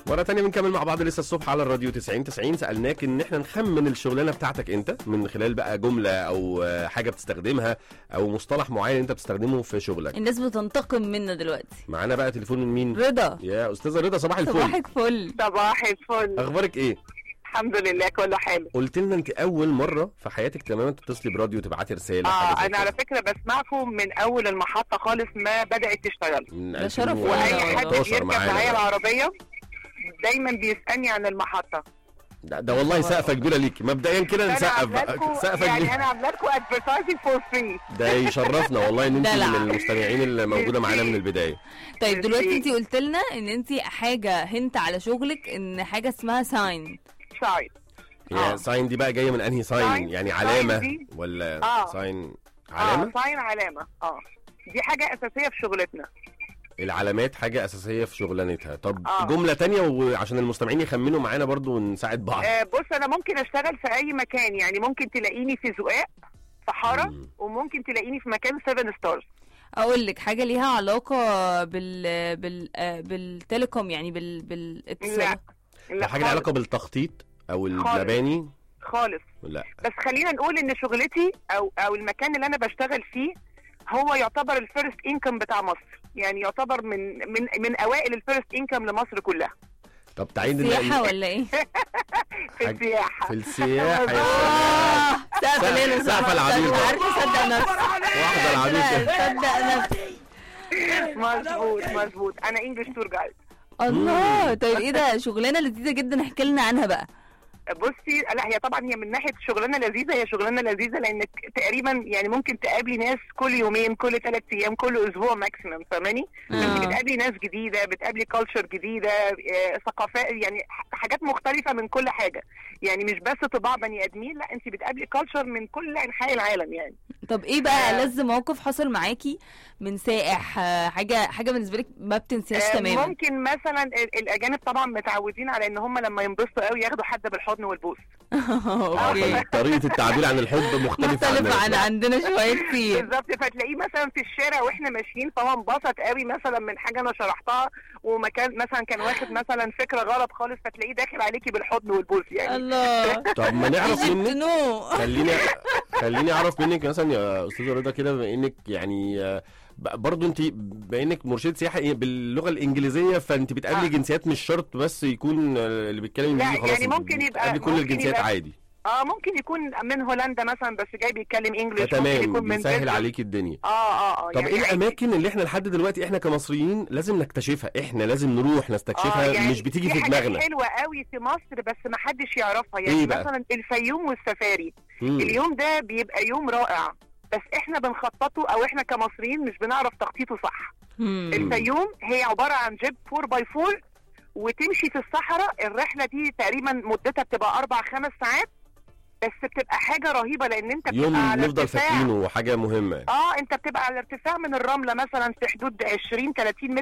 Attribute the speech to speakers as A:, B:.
A: مرة تانية بنكمل مع بعض لسه الصبح على الراديو 90 سألناك ان احنا نخمن الشغلانة بتاعتك انت من خلال بقى جملة او حاجة بتستخدمها او مصطلح معين انت بتستخدمه في شغلك.
B: الناس بتنتقم منا دلوقتي.
A: معانا بقى تليفون من مين؟
B: رضا.
A: يا استاذة رضا صباح الفل.
B: صباحك فل.
C: صباح الفل.
A: اخبارك ايه؟
C: الحمد لله كله حلو.
A: قلت لنا انت اول مرة في حياتك تماما تتصلي براديو تبعتي رسالة.
C: انا على فكرة بسمعكم من اول المحطة خالص ما بدأت تشتغل.
A: ده
B: شرف.
C: واي حد بيركب معايا
A: معانا
C: العربية دايما بيسألني عن المحطة.
A: ده والله سقفة كبيرة ليكي مبدئيا كده نسقف سقفة
C: يعني
A: كبيرة.
C: انا عامله لكم ادفرتايزنج فور فري.
A: ده يشرفنا والله ان انت
B: دلع.
A: من المستمعين اللي موجودة معانا من البداية.
B: طيب دلوقتي انت قلت لنا ان انت حاجه هنت على شغلك ان حاجه اسمها ساين.
C: ساين.
A: يا ساين دي بقى جايه من انهي ساين؟
C: ساين.
A: يعني
C: ساين
A: علامه
C: دي.
A: ولا ساين
C: علامه؟
A: علامه؟
C: ساين علامه. دي حاجه اساسيه في شغلتنا.
A: العلامات حاجه اساسيه في شغلانتها. طب
C: آه.
A: جمله تانية وعشان المستمعين يخمنوا معانا برضو ونساعد بعض.
C: بص انا ممكن اشتغل في اي مكان، يعني ممكن تلاقيني في زقاق في حاره وممكن تلاقيني في مكان 7 ستارز.
B: اقول لك حاجه ليها علاقه بالتليكوم، يعني بالاتصال.
A: لا حاجه لها علاقه بالتخطيط او المباني
C: خالص.
A: لا
C: بس خلينا نقول ان شغلتي او المكان اللي انا بشتغل فيه هو يعتبر الفيرست انكم بتاع مصر، يعني يعتبر من اوائل الفيرست انكم لمصر كلها.
A: طب تعيد
B: سياحه ولا ايه؟
C: في السياحه.
A: في السياحه يا
B: سقف
A: سقف العبيد.
B: عارفه صدق نفسي.
A: واحده العبيد.
B: صدق نفسي.
C: مظبوط انا انجلش تور جايد.
B: الله. طيب ايه ده؟ شغلانه لذيذه جدا، احكي لنا عنها بقى.
C: بصي، لا هي طبعا هي من ناحيه شغلانه لذيذه، هي شغلانه لذيذه لانك تقريبا يعني ممكن تقابلي ناس كل يومين، كل 3 ايام، كل اسبوع ماكسيمم، فاهماني؟ انت بتقابلي ناس جديده، بتقابلي كلتشر جديده، ثقافات، يعني حاجات مختلفه من كل حاجه، يعني مش بس طباع بني ادمين، لا انت بتقابلي كلتشر من كل انحاء العالم يعني.
B: طب ايه بقى لذ موقف حصل معاكي من سائح، حاجه بالنسبه لك ما بتنسيهاش تماما؟
C: ممكن مثلا الاجانب طبعا متعودين على ان هم لما ينبسطوا قوي ياخدوا حد بالحضن والبوس.
B: اوكي.
A: طريقه التعبير عن الحب مختلفه
B: عن عندنا شويه كتير.
C: بالظبط، فتلاقيه مثلا في الشارع واحنا ماشيين فهو انبسط قوي مثلا من حاجه انا شرحتها، ومكان مثلا كان واخد مثلا فكره غلط خالص، فتلاقيه داخل عليكي بالحضن والبوس يعني.
B: الله.
A: طب ما نعرف منك، خليني اعرف منك مثلا يا استاذه رضا كده، بما انك يعني برضو انت بانك مرشد سياحي باللغه الانجليزيه، فانت بتقابلي جنسيات، مش شرط بس يكون اللي بيتكلم انجليزي خلاص،
C: يعني ممكن يبقى
A: كل الجنسيات عادي.
C: ممكن يكون من هولندا مثلا بس جاي بيتكلم انجلش،
A: تمام، بيسهل عليكي الدنيا.
C: طب
A: يعني ايه الاماكن اللي احنا لحد دلوقتي احنا كمصريين لازم نكتشفها، احنا لازم نروح نستكشفها، يعني مش بتيجي في دماغنا؟
C: حلوه قوي في مصر بس ما حدش يعرفها، يعني مثلا الفيوم والسفاري. اليوم ده بيبقى يوم رائع بس احنا بنخططه، او احنا كمصريين مش بنعرف تخطيطه صح. الفيوم هي عباره عن جيب 4x4 وتمشي في الصحراء، الرحله دي تقريبا مدتها بتبقى 4-5 ساعات، بس بتبقى حاجه رهيبه لان انت بتبقى
A: يوم
C: على
A: نفضل فاكرينه، وحاجه مهمه.
C: انت بتبقى على ارتفاع من الرمله مثلا في حدود 20-30 متر